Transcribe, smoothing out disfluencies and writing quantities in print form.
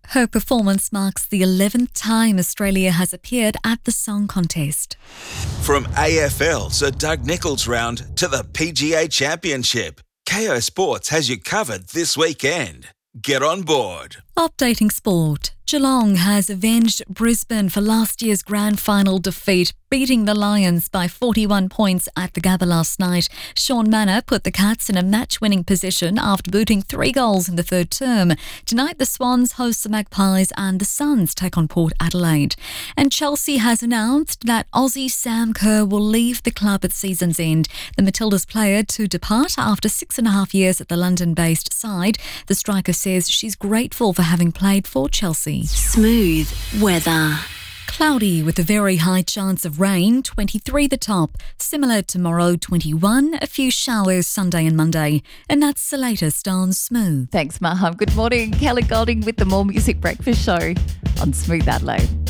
Her performance marks the 11th time Australia has appeared at the song contest. From AFL Sir Doug Nicholls round to the PGA Championship, Kayo Sports has you covered this weekend. Get on board. Updating sport. Geelong has avenged Brisbane for last year's grand final defeat, beating the Lions by 41 points at the Gabba last night. Sean Manor put the Cats in a match-winning position after booting 3 goals in the third term. Tonight, the Swans host the Magpies and the Suns take on Port Adelaide. And Chelsea has announced that Aussie Sam Kerr will leave the club at season's end. The Matildas player to depart after 6.5 years at the London-based side. The striker says she's grateful for having played for Chelsea. Smooth weather. Cloudy with a very high chance of rain, 23 the top. Similar tomorrow, 21, a few showers Sunday and Monday. And that's the latest on Smooth. Thanks, Maham. Good morning. Kelly Golding with the More Music Breakfast Show on Smooth Adelaide.